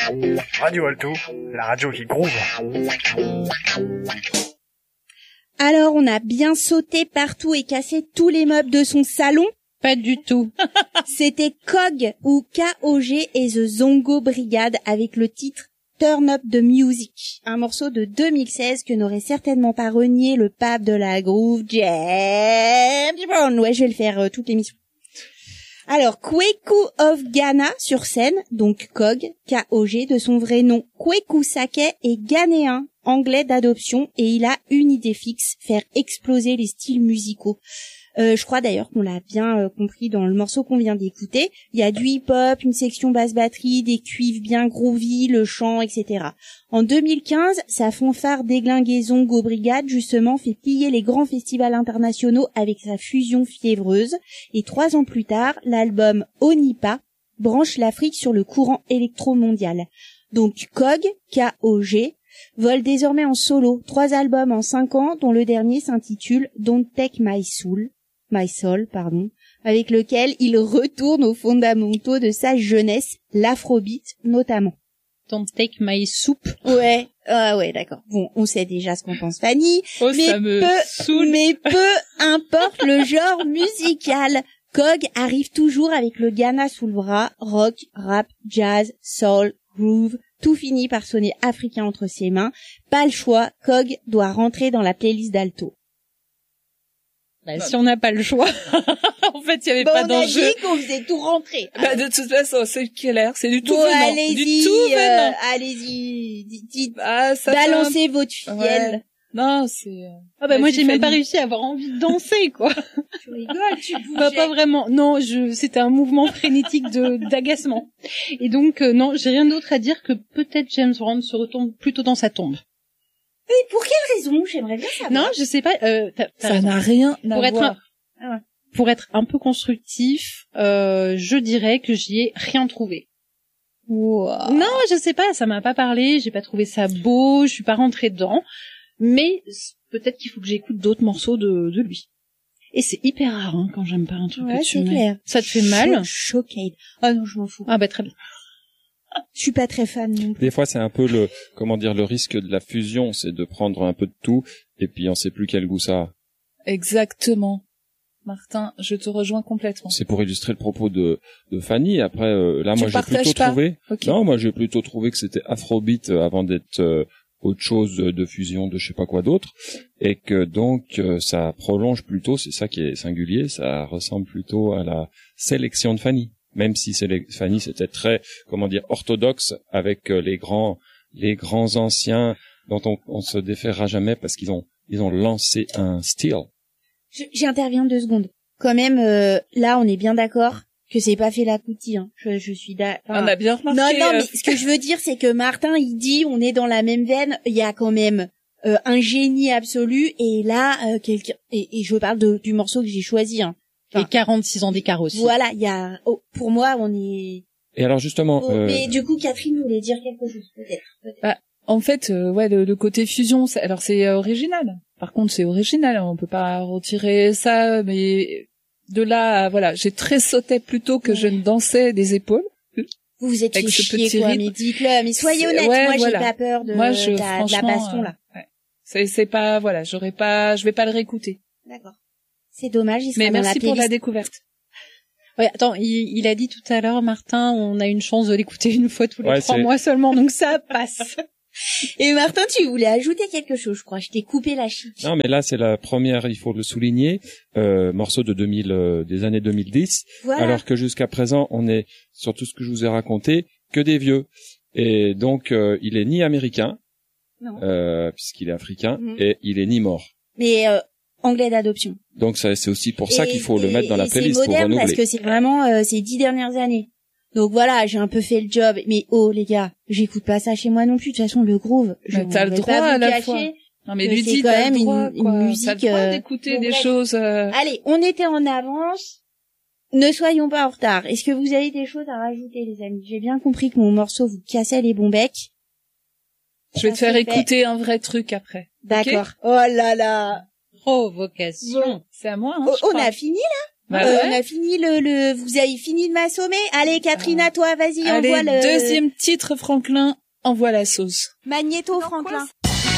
Radio Alto, la radio qui groove. Alors, on a bien sauté partout et cassé tous les meubles de son salon? Pas du tout. C'était KOG ou KOG et The Zongo Brigade avec le titre Turn Up the Music, un morceau de 2016 que n'aurait certainement pas renié le pape de la groove, James Brown. Ouais, je vais le faire toute l'émission. Alors, Kweku of Ghana sur scène, donc KOG, K-O-G, de son vrai nom. Kweku Sake est ghanéen, anglais d'adoption, et il a une idée fixe, faire exploser les styles musicaux. Je crois d'ailleurs qu'on l'a bien compris dans le morceau qu'on vient d'écouter. Il y a du hip-hop, une section basse-batterie, des cuivres bien groovy, le chant, etc. En 2015, sa fanfare déglinguaison Go Brigade, justement, fait plier les grands festivals internationaux avec sa fusion fiévreuse. Et 3 ans plus tard, l'album Onipa branche l'Afrique sur le courant électro-mondial. Donc KOG, K-O-G, vole désormais en solo. 3 albums en 5 ans, dont le dernier s'intitule Don't Take My Soul, avec lequel il retourne aux fondamentaux de sa jeunesse, l'afrobeat notamment. Don't take my soup. Ouais, d'accord. Bon, on sait déjà ce qu'en pense Fanny, mais peu importe le genre musical. KOG arrive toujours avec le Ghana sous le bras, rock, rap, jazz, soul, groove, tout finit par sonner africain entre ses mains. Pas le choix, KOG doit rentrer dans la playlist d'Alto. Si on n'a pas le chois, en fait, il y avait pas d'enjeu. On a dit qu'on faisait tout rentrer. De toute façon, c'est clair, c'est du tout venant. Allez-y, dites, balancez votre fiel. Ouais. Non, c'est... moi, j'ai même pas réussi à avoir envie de danser, quoi. Tu rigoles, tu bougeais. Pas vraiment. Non, c'était un mouvement frénétique d'agacement. Et donc, non, j'ai rien d'autre à dire que peut-être James Brown se retourne plutôt dans sa tombe. Mais pour quelle raison? J'aimerais bien savoir. Non, je sais pas. Ça n'a rien à voir. Pour être un peu constructif, je dirais que j'y ai rien trouvé. Wow. Non, je sais pas. Ça m'a pas parlé. J'ai pas trouvé ça beau. Je suis pas rentrée dedans. Mais peut-être qu'il faut que j'écoute d'autres morceaux de lui. Et c'est hyper rare quand j'aime pas un truc que tu mets. Clair. Ça te fait mal? Choquée. Ah non, je m'en fous. Ah très bien. Je suis pas très fan non plus. Des fois, c'est un peu le risque de la fusion, c'est de prendre un peu de tout, et puis on sait plus quel goût ça a. Exactement. Martin, je te rejoins complètement. C'est pour illustrer le propos de Fanny. Après, là, moi, j'ai plutôt trouvé que c'était Afrobeat avant d'être autre chose de fusion de je sais pas quoi d'autre, et que donc ça prolonge plutôt, c'est ça qui est singulier, ça ressemble plutôt à la sélection de Fanny. Même si Fanny c'était très, orthodoxe avec les grands anciens dont on se déférera jamais parce qu'ils ont lancé un style. J'interviens 2 secondes. Quand même, là, on est bien d'accord que c'est pas fait la Kuti, hein. Je suis d'accord. On a bien remarqué. Non, mais ce que je veux dire, c'est que Martin, il dit, on est dans la même veine. Il y a quand même un génie absolu, et là, quelqu'un. Et je parle du morceau que j'ai choisi, hein. Et 46 ans d'écart aussi. Voilà, il y a, pour moi, on est... Et alors, justement... mais du coup, Catherine voulait dire quelque chose, peut-être. En fait, le côté fusion, c'est original. Par contre, c'est original, on peut pas retirer ça, mais de là, j'ai très sauté plutôt que je ne dansais des épaules. Vous vous êtes fait chier, quoi, mais dites-le, mais soyez honnête, moi, j'ai pas peur de la baston, là. C'est pas, je vais pas le réécouter. D'accord. C'est dommage, il sera mais dans la merci playlist. pour la découverte. Ouais, attends, il a dit tout à l'heure, Martin, on a une chance de l'écouter une fois tous les 3 mois seulement, donc ça passe. Et Martin, tu voulais ajouter quelque chose, je crois. Je t'ai coupé la chic. Non, mais là, c'est la première, il faut le souligner, morceau de des années 2010. Voilà. Alors que jusqu'à présent, on est, sur tout ce que je vous ai raconté, que des vieux. Et donc, il est ni américain, puisqu'il est africain, et il est ni mort. Mais, anglais d'adoption. Donc c'est aussi pour ça qu'il faut le mettre dans la playlist pour renouveler. C'est moderne parce que c'est vraiment ces 10 dernières années. Donc voilà, j'ai un peu fait le job, mais les gars, j'écoute pas ça chez moi non plus. De toute façon, le groove, t'as le droit à la fois. Non mais lui dit quand même une musique. T'as le droit d'écouter des choses. Allez, on était en avance. Ne soyons pas en retard. Est-ce que vous avez des choses à rajouter, les amis? J'ai bien compris que mon morceau vous cassait les bons becs. Je vais te faire écouter un vrai truc après. D'accord. Okay, oh là là. Provocation. C'est à moi, hein, on a fini, là? On a fini vous avez fini de m'assommer. Allez, Catherine, à toi, vas-y, allez, envoie le... deuxième titre, Franklin, envoie la sauce. Magnéto, Franklin.